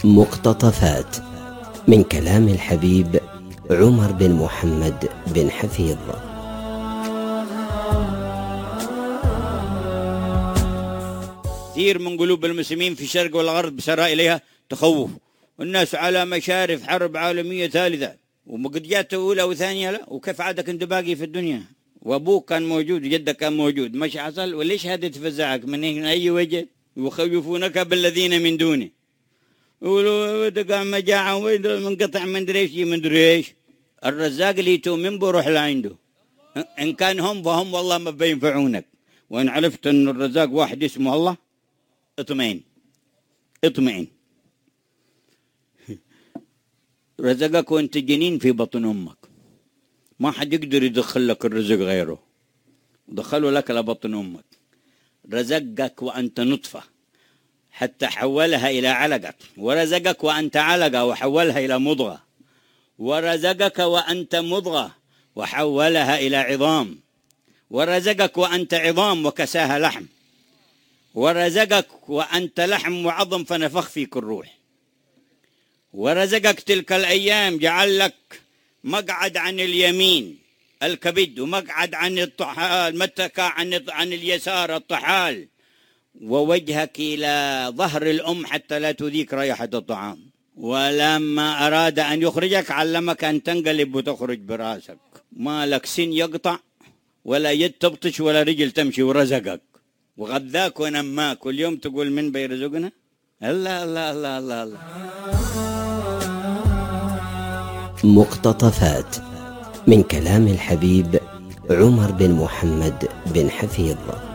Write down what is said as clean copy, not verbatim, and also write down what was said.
مقتطفات من كلام الحبيب عمر بن محمد بن حفيظ. كثير من قلوب المسلمين في الشرق والغرب سرى إليها تخوف، والناس على مشارف حرب عالمية ثالثة، وقد جات أولى وثانية لا، وكيف عادك أنت باقي في الدنيا؟ وأبوك كان موجود وجدك كان موجود، مش حصل؟ وليش هذا تفزعك من أي وجه؟ ويخوفونك بالذين من دونه، يقولوا دقا مجاعة ومنقطع من دريش. الرزاق اللي تؤمن بروح لعنده، إن كان هم فهم والله ما بينفعونك. وإن عرفت أن الرزاق واحد اسمه الله اطمئن. رزقك وانت جنين في بطن أمك، ما حد يقدر يدخل لك الرزق غيره، دخله لك لبطن أمك. رزقك وأنت نطفة حتى حولها إلى علقة، ورزقك وأنت علقة وحولها إلى مضغة، ورزقك وأنت مضغة وحولها إلى عظام، ورزقك وأنت عظام وكساها لحم، ورزقك وأنت لحم وعظم فنفخ فيك الروح، ورزقك تلك الأيام جعل لك مقعد عن اليمين الكبد، ومقعد عن الطحال متكى عن اليسار الطحال، ووجهك إلى ظهر الأم حتى لا تذيك رائحة الطعام. ولما أراد أن يخرجك علمك أن تنقلب وتخرج براسك، ما لك سن يقطع ولا يد تبطش ولا رجل تمشي، ورزقك وغذاك ونماك، واليوم تقول من بيرزقنا؟ الله الله الله الله الله. مقتطفات من كلام الحبيب عمر بن محمد بن حفيظ.